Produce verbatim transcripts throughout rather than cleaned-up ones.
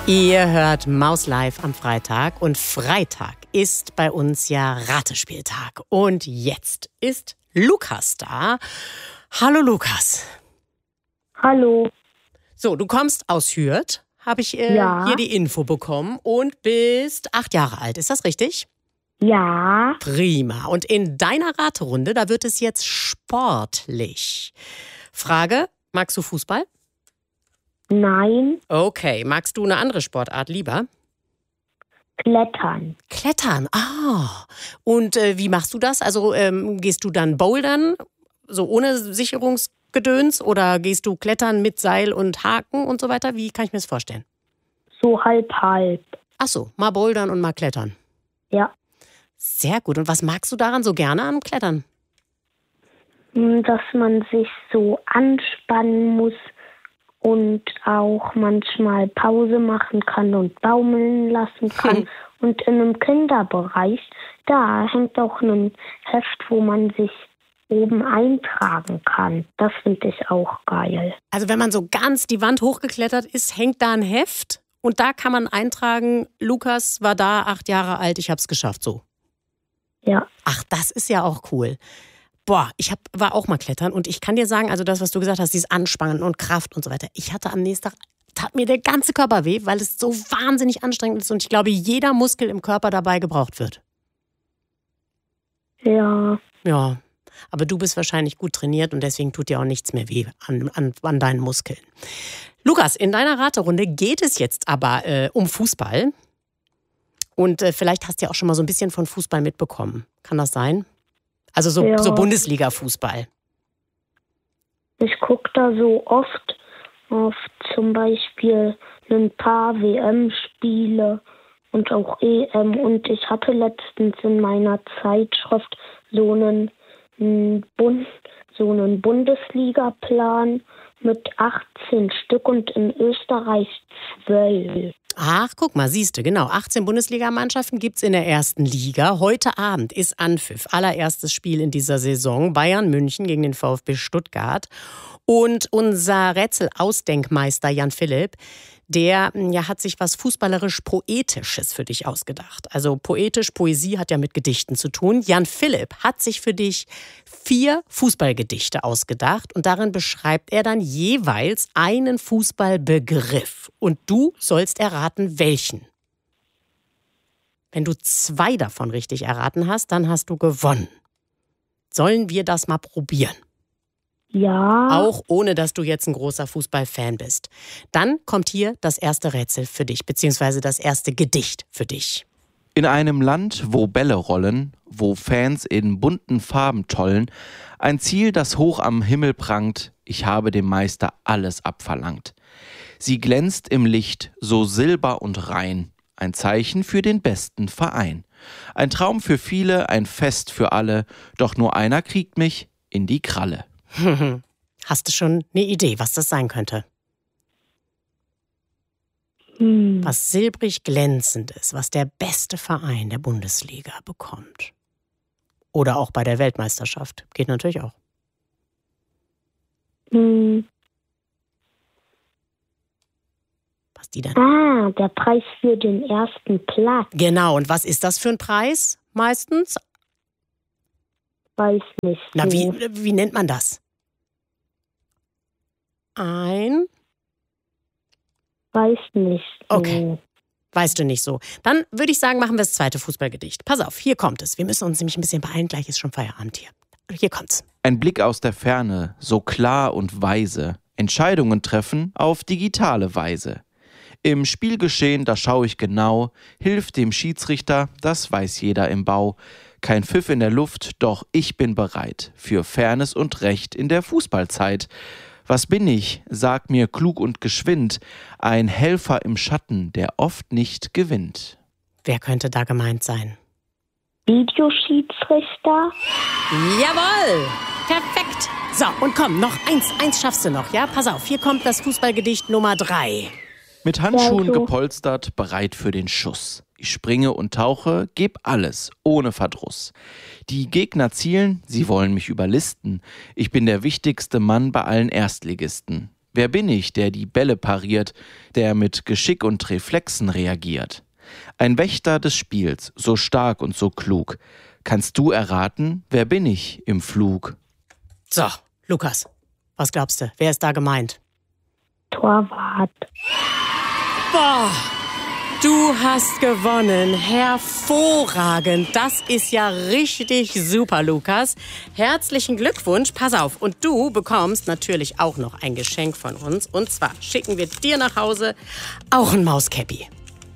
Ihr hört Maus Live am Freitag und Freitag ist bei uns ja Ratespieltag. Und jetzt ist Lukas da. Hallo Lukas. Hallo. So, du kommst aus Hürth, habe ich äh, Ja. hier die Info bekommen und bist acht Jahre alt. Ist das richtig? Ja. Prima. Und in deiner Raterunde, da wird es jetzt sportlich. Frage, magst du Fußball? Nein. Okay, magst du eine andere Sportart lieber? Klettern. Klettern, ah. Und äh, wie machst du das? Also ähm, gehst du dann bouldern, so ohne Sicherungsgedöns? Oder gehst du klettern mit Seil und Haken und so weiter? Wie kann ich mir das vorstellen? So halb halb. Ach so, mal bouldern und mal klettern. Ja. Sehr gut. Und was magst du daran so gerne am Klettern? Dass man sich so anspannen muss und auch manchmal Pause machen kann und baumeln lassen kann. Hm. Und in einem Kinderbereich, da hängt auch ein Heft, wo man sich oben eintragen kann. Das finde ich auch geil. Also wenn man so ganz die Wand hochgeklettert ist, hängt da ein Heft und da kann man eintragen, Lukas war da, acht Jahre alt, ich hab's geschafft, so. Ja. Ach, das ist ja auch cool. Boah, ich hab, war auch mal klettern und ich kann dir sagen, also das, was du gesagt hast, dieses Anspannen und Kraft und so weiter. Ich hatte am nächsten Tag, tat mir der ganze Körper weh, weil es so wahnsinnig anstrengend ist und ich glaube, jeder Muskel im Körper dabei gebraucht wird. Ja. Ja, aber du bist wahrscheinlich gut trainiert und deswegen tut dir auch nichts mehr weh an, an, an deinen Muskeln. Lukas, in deiner Raterunde geht es jetzt aber äh, um Fußball. Und äh, vielleicht hast du ja auch schon mal so ein bisschen von Fußball mitbekommen. Kann das sein? Also so, Ja. so Bundesliga-Fußball. Ich gucke da so oft auf zum Beispiel ein paar W M-Spiele und auch E M. Und ich hatte letztens in meiner Zeitschrift so einen, einen, Bund, so einen Bundesliga-Plan mit achtzehn Stück und in Österreich zwölf. Ach, guck mal, siehst du, genau. achtzehn Bundesligamannschaften gibt's in der ersten Liga. Heute Abend ist Anpfiff. Allererstes Spiel in dieser Saison. Bayern München gegen den VfB Stuttgart. Und unser Rätsel-Ausdenkmeister Jan Philipp, der ja, hat sich was fußballerisch-poetisches für dich ausgedacht. Also poetisch, Poesie hat ja mit Gedichten zu tun. Jan Philipp hat sich für dich vier Fußballgedichte ausgedacht und darin beschreibt er dann jeweils einen Fußballbegriff. Und du sollst erraten, welchen. Wenn du zwei davon richtig erraten hast, dann hast du gewonnen. Sollen wir das mal probieren? Ja. Auch ohne, dass du jetzt ein großer Fußballfan bist. Dann kommt hier das erste Rätsel für dich, beziehungsweise das erste Gedicht für dich. In einem Land, wo Bälle rollen, wo Fans in bunten Farben tollen, ein Ziel, das hoch am Himmel prangt, ich habe dem Meister alles abverlangt. Sie glänzt im Licht, so silber und rein, ein Zeichen für den besten Verein. Ein Traum für viele, ein Fest für alle, doch nur einer kriegt mich in die Kralle. Hast du schon eine Idee, was das sein könnte? Hm. Was silbrig glänzend ist, was der beste Verein der Bundesliga bekommt. Oder auch bei der Weltmeisterschaft. Geht natürlich auch. Hm. Was die dann? Ah, der Preis für den ersten Platz. Genau, und was ist das für ein Preis meistens? Weiß nicht. Na, so. wie, wie nennt man das? Ein? Weiß nicht. So. Okay. Weißt du nicht so. Dann würde ich sagen, machen wir das zweite Fußballgedicht. Pass auf, hier kommt es. Wir müssen uns nämlich ein bisschen beeilen, gleich ist schon Feierabend hier. Hier kommt's. Ein Blick aus der Ferne, so klar und weise, Entscheidungen treffen auf digitale Weise. Im Spielgeschehen, da schaue ich genau, hilft dem Schiedsrichter, das weiß jeder im Bau. Kein Pfiff in der Luft, doch ich bin bereit für Fairness und Recht in der Fußballzeit. Was bin ich? Sag mir klug und geschwind, ein Helfer im Schatten, der oft nicht gewinnt. Wer könnte da gemeint sein? Videoschiedsrichter? Jawohl! Perfekt! So, und komm, noch eins, eins schaffst du noch, ja? Pass auf, hier kommt das Fußballgedicht Nummer drei. Mit Handschuhen Ja, so. gepolstert, bereit für den Schuss. Ich springe und tauche, geb alles, ohne Verdruss. Die Gegner zielen, sie wollen mich überlisten. Ich bin der wichtigste Mann bei allen Erstligisten. Wer bin ich, der die Bälle pariert, der mit Geschick und Reflexen reagiert? Ein Wächter des Spiels, so stark und so klug. Kannst du erraten, wer bin ich im Flug? So, Lukas, was glaubst du? Wer ist da gemeint? Torwart. Boah, du hast gewonnen. Hervorragend. Das ist ja richtig super, Lukas. Herzlichen Glückwunsch. Pass auf. Und du bekommst natürlich auch noch ein Geschenk von uns. Und zwar schicken wir dir nach Hause auch ein Mauskäppi.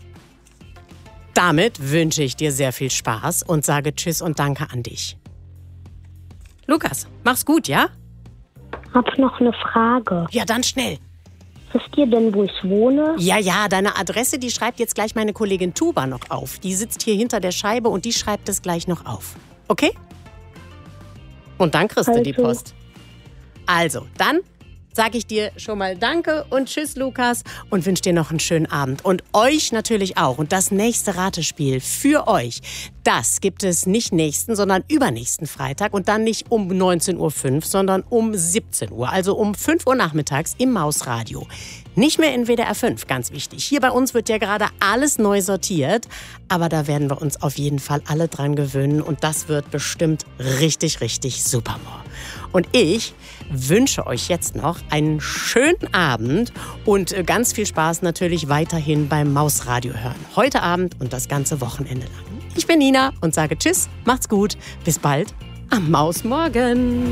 Damit wünsche ich dir sehr viel Spaß und sage Tschüss und Danke an dich. Lukas, mach's gut, ja? Hab noch eine Frage. Ja, dann schnell. Wisst ihr denn, wo ich wohne? Ja, ja, deine Adresse, die schreibt jetzt gleich meine Kollegin Tuba noch auf. Die sitzt hier hinter der Scheibe und die schreibt es gleich noch auf. Okay? Und dann kriegst Also. du die Post. Also, dann sage ich dir schon mal Danke und Tschüss, Lukas, und wünsche dir noch einen schönen Abend. Und euch natürlich auch. Und das nächste Ratespiel für euch, das gibt es nicht nächsten, sondern übernächsten Freitag. Und dann nicht um neunzehn Uhr fünf, sondern um siebzehn Uhr. Also um fünf Uhr nachmittags im Mausradio. Nicht mehr in W D R fünf, ganz wichtig. Hier bei uns wird ja gerade alles neu sortiert. Aber da werden wir uns auf jeden Fall alle dran gewöhnen. Und das wird bestimmt richtig, richtig super. Und ich wünsche euch jetzt noch einen schönen Abend und ganz viel Spaß natürlich weiterhin beim Mausradio hören. Heute Abend und das ganze Wochenende lang. Ich bin Nina und sage Tschüss, macht's gut, bis bald am Mausmorgen.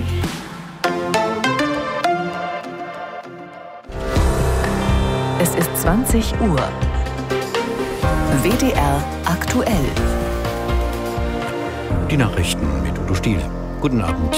Es ist zwanzig Uhr. W D R aktuell. Die Nachrichten mit Udo Stiel. Guten Abend.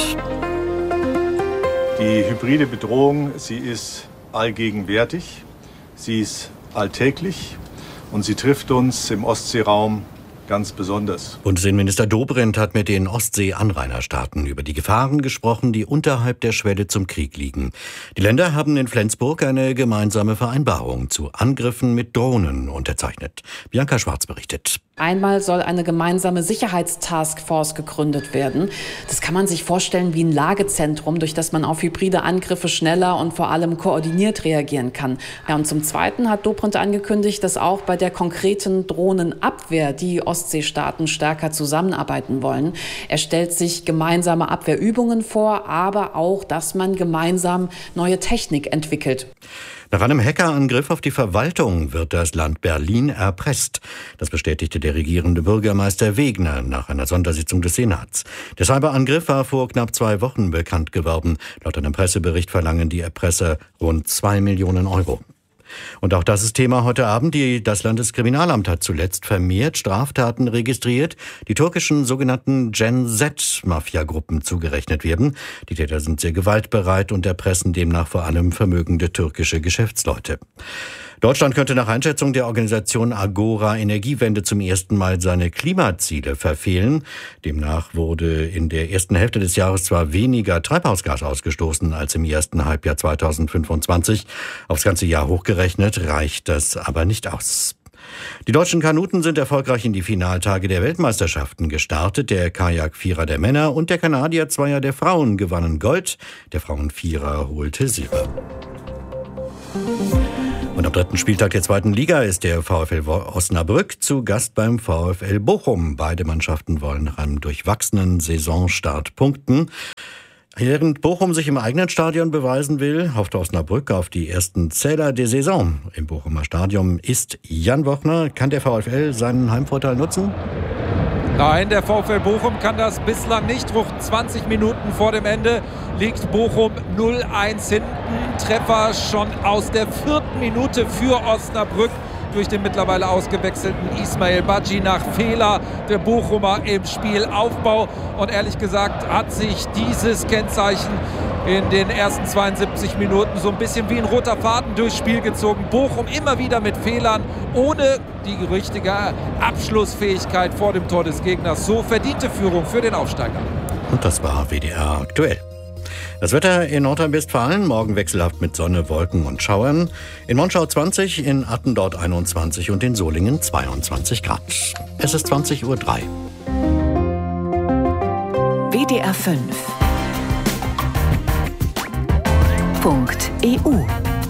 Die hybride Bedrohung, sie ist allgegenwärtig, sie ist alltäglich und sie trifft uns im Ostseeraum ganz besonders. Bundesinnenminister Dobrindt hat mit den Ostsee-Anrainerstaaten über die Gefahren gesprochen, die unterhalb der Schwelle zum Krieg liegen. Die Länder haben in Flensburg eine gemeinsame Vereinbarung zu Angriffen mit Drohnen unterzeichnet. Bianca Schwarz berichtet. Einmal soll eine gemeinsame Sicherheitstaskforce gegründet werden. Das kann man sich vorstellen wie ein Lagezentrum, durch das man auf hybride Angriffe schneller und vor allem koordiniert reagieren kann. Ja, und zum Zweiten hat Dobrindt angekündigt, dass auch bei der konkreten Drohnenabwehr die Ostseestaaten stärker zusammenarbeiten wollen. Er stellt sich gemeinsame Abwehrübungen vor, aber auch, dass man gemeinsam neue Technik entwickelt. Nach einem Hackerangriff auf die Verwaltung wird das Land Berlin erpresst. Das bestätigte der regierende Bürgermeister Wegner nach einer Sondersitzung des Senats. Der Cyberangriff war vor knapp zwei Wochen bekannt geworden. Laut einem Pressebericht verlangen die Erpresser rund zwei Millionen Euro. Und auch das ist Thema heute Abend. Die, das Landeskriminalamt hat zuletzt vermehrt Straftaten registriert, die türkischen sogenannten Gen-Z-Mafia-Gruppen zugerechnet werden. Die Täter sind sehr gewaltbereit und erpressen demnach vor allem vermögende türkische Geschäftsleute. Deutschland könnte nach Einschätzung der Organisation Agora Energiewende zum ersten Mal seine Klimaziele verfehlen. Demnach wurde in der ersten Hälfte des Jahres zwar weniger Treibhausgas ausgestoßen als im ersten Halbjahr zweitausendfünfundzwanzig. Aufs ganze Jahr hochgerechnet reicht das aber nicht aus. Die deutschen Kanuten sind erfolgreich in die Finaltage der Weltmeisterschaften gestartet. Der Kajak-Vierer der Männer und der Kanadier-Zweier der Frauen gewannen Gold. Der Frauenvierer holte Silber. Und am dritten Spieltag der zweiten Liga ist der VfL Osnabrück zu Gast beim VfL Bochum. Beide Mannschaften wollen nach einem durchwachsenen Saisonstart punkten. Während Bochum sich im eigenen Stadion beweisen will, hofft Osnabrück auf die ersten Zähler der Saison. Im Bochumer Stadion ist Jan Wochner. Kann der VfL seinen Heimvorteil nutzen? Nein, der VfL Bochum kann das bislang nicht. Rund zwanzig Minuten vor dem Ende liegt Bochum null eins hinten. Treffer schon aus der vierten Minute für Osnabrück durch den mittlerweile ausgewechselten Ismail Badji nach Fehler der Bochumer im Spielaufbau. Und ehrlich gesagt hat sich dieses Kennzeichen in den ersten zweiundsiebzig Minuten so ein bisschen wie ein roter Faden durchs Spiel gezogen. Bochum immer wieder mit Fehlern, ohne die richtige Abschlussfähigkeit vor dem Tor des Gegners. So verdiente Führung für den Aufsteiger. Und das war W D R aktuell. Das Wetter in Nordrhein-Westfalen, morgen wechselhaft mit Sonne, Wolken und Schauern. In Monschau zwanzig, in Attendorf einundzwanzig und in Solingen zweiundzwanzig Grad. Es ist zwanzig Uhr drei. W D R fünf. Punkt E U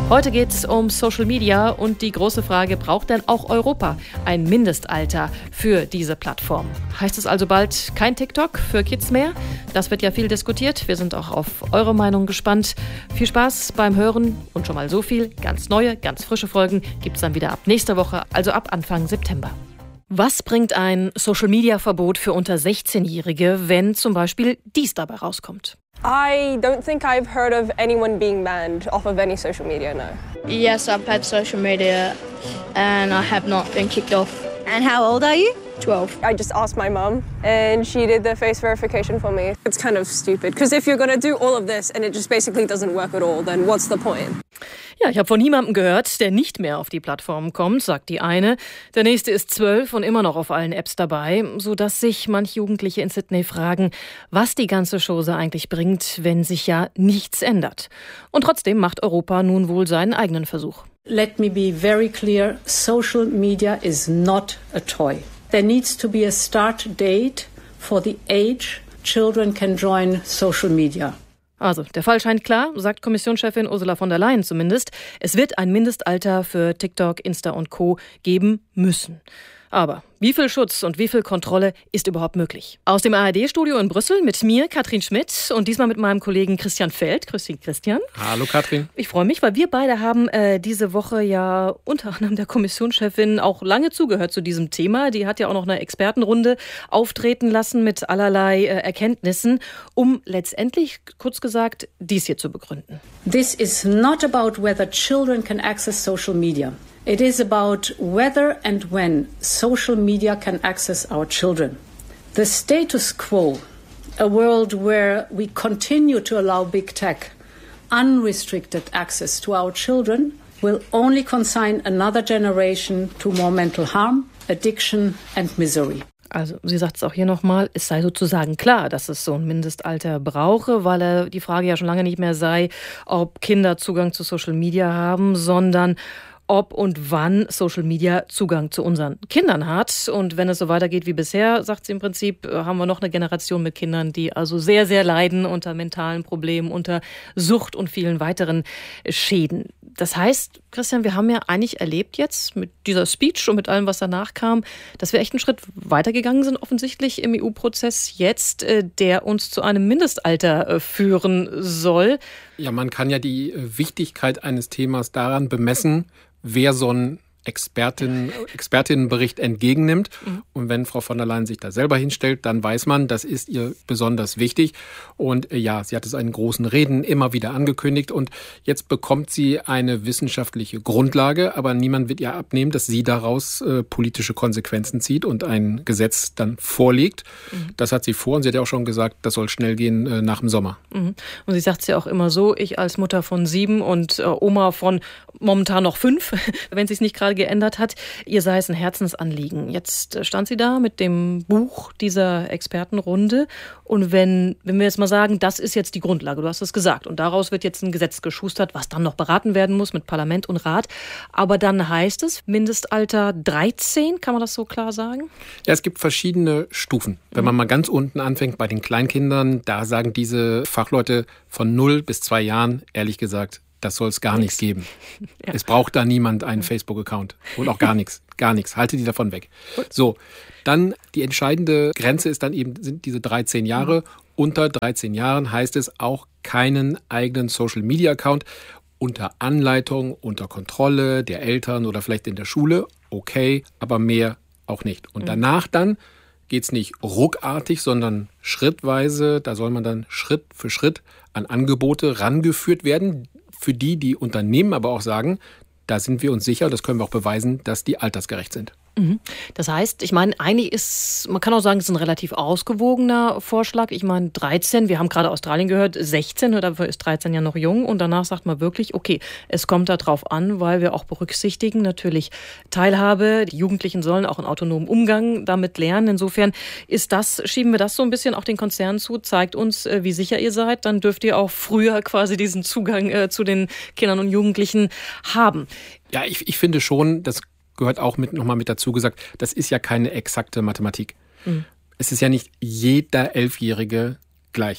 Heute geht es um Social Media und die große Frage, braucht denn auch Europa ein Mindestalter für diese Plattform? Heißt es also bald kein TikTok für Kids mehr? Das wird ja viel diskutiert. Wir sind auch auf eure Meinung gespannt. Viel Spaß beim Hören und schon mal so viel. Ganz neue, ganz frische Folgen gibt es dann wieder ab nächster Woche, also ab Anfang September. Was bringt ein Social-Media-Verbot für unter sechzehnjährige, wenn zum Beispiel dies dabei rauskommt? I don't think I've heard of anyone being banned off of any social media, no. Yes, I've had social media and I have not been kicked off. And how old are you? twelve. I just asked my mum and she did the face verification for me. It's kind of stupid because if you're going to do all of this and it just basically doesn't work at all, then what's the point? Ja, ich habe von niemandem gehört, der nicht mehr auf die Plattform kommt, sagt die eine. Der nächste ist zwölf und immer noch auf allen Apps dabei, sodass sich manche Jugendliche in Sydney fragen, was die ganze Chose eigentlich bringt, wenn sich ja nichts ändert. Und trotzdem macht Europa nun wohl seinen eigenen Versuch. Let me be very clear, social media is not a toy. There needs to be a start date for the age children can join social media. Also, der Fall scheint klar, sagt Kommissionschefin Ursula von der Leyen zumindest. Es wird ein Mindestalter für TikTok, Insta und Co. geben müssen. Aber wie viel Schutz und wie viel Kontrolle ist überhaupt möglich? Aus dem A R D-Studio in Brüssel mit mir, Katrin Schmidt, und diesmal mit meinem Kollegen Christian Feld. Grüß dich, Christian. Hallo, Katrin. Ich freue mich, weil wir beide haben äh, diese Woche ja unter anderem der Kommissionschefin auch lange zugehört zu diesem Thema. Die hat ja auch noch eine Expertenrunde auftreten lassen mit allerlei äh, Erkenntnissen, um letztendlich, kurz gesagt, dies hier zu begründen. This is not about whether children can access social media. It is about whether and when social media can access our children. The status quo, a world where we continue to allow big tech unrestricted access to our children, will only consign another generation to more mental harm, addiction and misery. Also sie sagt es auch hier nochmal, es sei sozusagen klar, dass es so ein Mindestalter brauche, weil er die Frage ja schon lange nicht mehr sei, ob Kinder Zugang zu Social Media haben, sondern ob und wann Social Media Zugang zu unseren Kindern hat. Und wenn es so weitergeht wie bisher, sagt sie im Prinzip, haben wir noch eine Generation mit Kindern, die also sehr, sehr leiden unter mentalen Problemen, unter Sucht und vielen weiteren Schäden. Das heißt, Christian, wir haben ja eigentlich erlebt jetzt mit dieser Speech und mit allem, was danach kam, dass wir echt einen Schritt weitergegangen sind, offensichtlich im E U-Prozess jetzt, der uns zu einem Mindestalter führen soll. Ja, man kann ja die Wichtigkeit eines Themas daran bemessen, wer so ein Expertin, Expertinnenbericht entgegennimmt. Mhm. Und wenn Frau von der Leyen sich da selber hinstellt, dann weiß man, das ist ihr besonders wichtig. Und äh, ja, sie hat es in großen Reden immer wieder angekündigt. Und jetzt bekommt sie eine wissenschaftliche Grundlage, aber niemand wird ihr abnehmen, dass sie daraus äh, politische Konsequenzen zieht und ein Gesetz dann vorlegt. Mhm. Das hat sie vor und sie hat ja auch schon gesagt, das soll schnell gehen äh, nach dem Sommer. Mhm. Und sie sagt es ja auch immer so, ich als Mutter von sieben und äh, Oma von momentan noch fünf, wenn sie es nicht gerade geändert hat, ihr sei es ein Herzensanliegen. Jetzt stand sie da mit dem Buch dieser Expertenrunde und wenn, wenn wir jetzt mal sagen, das ist jetzt die Grundlage, du hast es gesagt und daraus wird jetzt ein Gesetz geschustert, was dann noch beraten werden muss mit Parlament und Rat, aber dann heißt es Mindestalter dreizehn, kann man das so klar sagen? Ja, es gibt verschiedene Stufen. Wenn man mal ganz unten anfängt bei den Kleinkindern, da sagen diese Fachleute von null bis zwei Jahren, ehrlich gesagt, das soll es gar nichts geben. Ja. Es braucht da niemand einen Facebook-Account und auch gar nichts, gar nichts. Halte die davon weg. Gut. So, dann die entscheidende Grenze ist dann eben, sind diese dreizehn Jahre. Mhm. Unter dreizehn Jahren heißt es auch keinen eigenen Social-Media-Account unter Anleitung, unter Kontrolle der Eltern oder vielleicht in der Schule. Okay, aber mehr auch nicht. Und mhm. danach dann geht es nicht ruckartig, sondern schrittweise. Da soll man dann Schritt für Schritt an Angebote rangeführt werden, für die die Unternehmen aber auch sagen, da sind wir uns sicher, das können wir auch beweisen, dass die altersgerecht sind. Das heißt, ich meine, eigentlich ist, man kann auch sagen, es ist ein relativ ausgewogener Vorschlag. Ich meine, dreizehn, wir haben gerade Australien gehört, sechzehn, dafür ist dreizehn ja noch jung. Und danach sagt man wirklich, okay, es kommt da drauf an, weil wir auch berücksichtigen, natürlich Teilhabe. Die Jugendlichen sollen auch einen autonomen Umgang damit lernen. Insofern ist das, schieben wir das so ein bisschen auch den Konzernen zu, zeigt uns, wie sicher ihr seid. Dann dürft ihr auch früher quasi diesen Zugang äh, zu den Kindern und Jugendlichen haben. Ja, ich, ich finde schon, das gehört auch mit nochmal mit dazu gesagt, das ist ja keine exakte Mathematik. Mhm. Es ist ja nicht jeder Elfjährige gleich.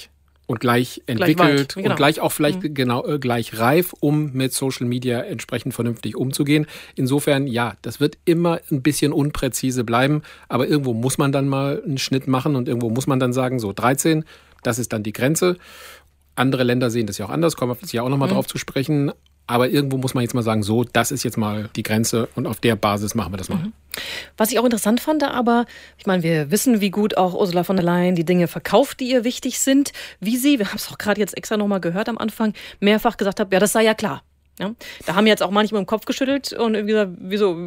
Und gleich entwickelt gleich genau. und gleich auch vielleicht mhm. genau äh, gleich reif, um mit Social Media entsprechend vernünftig umzugehen. Insofern, ja, das wird immer ein bisschen unpräzise bleiben, aber irgendwo muss man dann mal einen Schnitt machen und irgendwo muss man dann sagen, so dreizehn, das ist dann die Grenze. Andere Länder sehen das ja auch anders, kommen wir jetzt ja auch nochmal mhm. drauf zu sprechen. Aber irgendwo muss man jetzt mal sagen, so, das ist jetzt mal die Grenze und auf der Basis machen wir das mal. Mhm. Was ich auch interessant fand, aber ich meine, wir wissen, wie gut auch Ursula von der Leyen die Dinge verkauft, die ihr wichtig sind. Wie sie, wir haben es auch gerade jetzt extra nochmal gehört am Anfang, mehrfach gesagt hat, ja, das sei ja klar. Ja? Da haben jetzt auch manchmal im Kopf geschüttelt und irgendwie gesagt, wieso,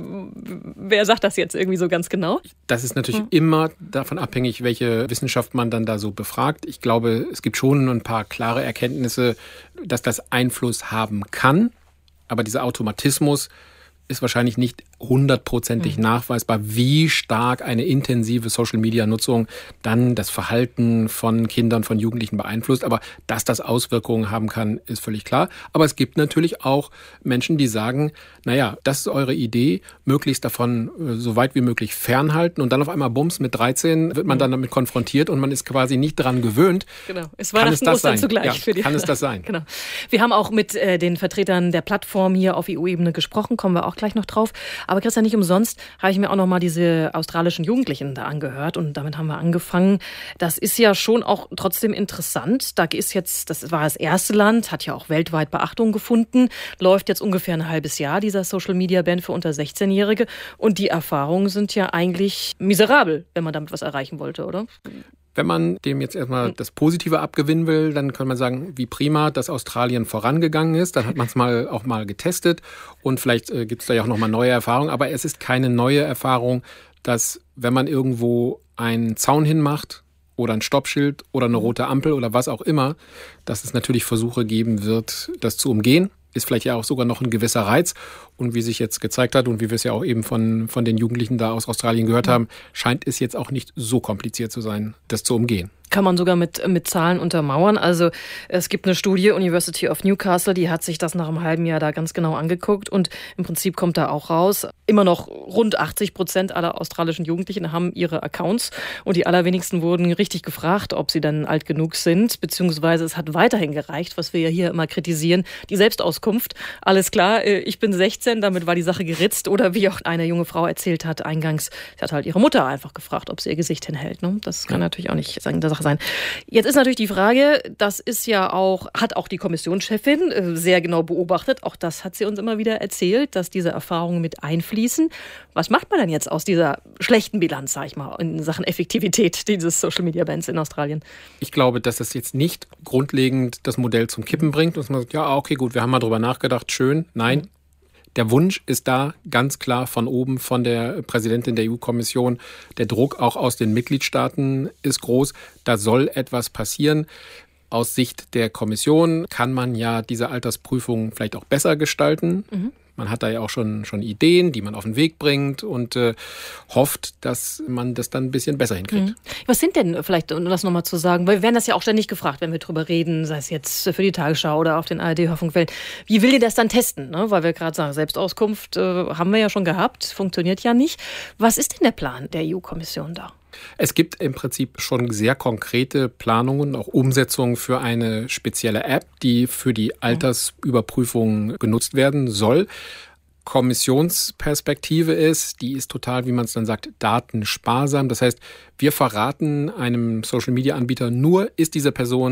wer sagt das jetzt irgendwie so ganz genau? Das ist natürlich mhm. immer davon abhängig, welche Wissenschaft man dann da so befragt. Ich glaube, es gibt schon ein paar klare Erkenntnisse, dass das Einfluss haben kann. Aber dieser Automatismus ist wahrscheinlich nicht hundertprozentig mhm. nachweisbar, wie stark eine intensive Social-Media-Nutzung dann das Verhalten von Kindern, von Jugendlichen beeinflusst. Aber dass das Auswirkungen haben kann, ist völlig klar. Aber es gibt natürlich auch Menschen, die sagen, naja, das ist eure Idee, möglichst davon äh, so weit wie möglich fernhalten. Und dann auf einmal, bums, mit dreizehn wird man mhm. dann damit konfrontiert und man ist quasi nicht daran gewöhnt. Genau, es war Weihnachten, Ostern zugleich ja, für die. Kann es das sein? Genau. Wir haben auch mit äh, den Vertretern der Plattform hier auf E U-Ebene gesprochen, kommen wir auch gleich noch drauf. Aber Christian, nicht umsonst habe ich mir auch noch mal diese australischen Jugendlichen da angehört und damit haben wir angefangen. Das ist ja schon auch trotzdem interessant. Da ist jetzt, das war das erste Land, hat ja auch weltweit Beachtung gefunden, läuft jetzt ungefähr ein halbes Jahr, dieser Social-Media-Ban für unter sechzehn-Jährige. Und die Erfahrungen sind ja eigentlich miserabel, wenn man damit was erreichen wollte, oder? Wenn man dem jetzt erstmal das Positive abgewinnen will, dann kann man sagen, wie prima, dass Australien vorangegangen ist. Dann hat man es mal auch mal getestet und vielleicht äh, gibt es da ja auch nochmal neue Erfahrungen. Aber es ist keine neue Erfahrung, dass wenn man irgendwo einen Zaun hinmacht oder ein Stoppschild oder eine rote Ampel oder was auch immer, dass es natürlich Versuche geben wird, das zu umgehen. Ist vielleicht ja auch sogar noch ein gewisser Reiz. Und wie sich jetzt gezeigt hat und wie wir es ja auch eben von, von den Jugendlichen da aus Australien gehört haben, scheint es jetzt auch nicht so kompliziert zu sein, das zu umgehen. Kann man sogar mit, mit Zahlen untermauern. Also es gibt eine Studie, University of Newcastle, die hat sich das nach einem halben Jahr da ganz genau angeguckt und im Prinzip kommt da auch raus, immer noch rund achtzig Prozent aller australischen Jugendlichen haben ihre Accounts und die allerwenigsten wurden richtig gefragt, ob sie dann alt genug sind, beziehungsweise es hat weiterhin gereicht, was wir ja hier immer kritisieren, die Selbstauskunft. Alles klar, ich bin sechzehn, damit war die Sache geritzt oder wie auch eine junge Frau erzählt hat eingangs, sie hat halt ihre Mutter einfach gefragt, ob sie ihr Gesicht hinhält. Ne? Das kann ja. natürlich auch nicht sagen, das sein. Jetzt ist natürlich die Frage, das ist ja auch, hat auch die Kommissionschefin sehr genau beobachtet, auch das hat sie uns immer wieder erzählt, dass diese Erfahrungen mit einfließen. Was macht man denn jetzt aus dieser schlechten Bilanz, sag ich mal, in Sachen Effektivität dieses Social-Media-Bans in Australien? Ich glaube, dass das jetzt nicht grundlegend das Modell zum Kippen bringt und man sagt, ja, okay, gut, wir haben mal drüber nachgedacht, schön, nein. Mhm. Der Wunsch ist da ganz klar von oben, von der Präsidentin der E U-Kommission. Der Druck auch aus den Mitgliedstaaten ist groß. Da soll etwas passieren. Aus Sicht der Kommission kann man ja diese Altersprüfung vielleicht auch besser gestalten. Mhm. Man hat da ja auch schon, schon Ideen, die man auf den Weg bringt und äh, hofft, dass man das dann ein bisschen besser hinkriegt. Mhm. Was sind denn, vielleicht, um das nochmal zu sagen, weil wir werden das ja auch ständig gefragt, wenn wir drüber reden, sei es jetzt für die Tagesschau oder auf den A R D-Hörfunkwellen. Wie will ihr das dann testen? Ne? Weil wir gerade sagen, Selbstauskunft äh, haben wir ja schon gehabt, funktioniert ja nicht. Was ist denn der Plan der E U-Kommission da? Es gibt im Prinzip schon sehr konkrete Planungen, auch Umsetzungen für eine spezielle App, die für die Altersüberprüfung genutzt werden soll. Kommissionsperspektive ist, die ist total, wie man es dann sagt, datensparsam. Das heißt, wir verraten einem Social-Media-Anbieter nur, ist diese Person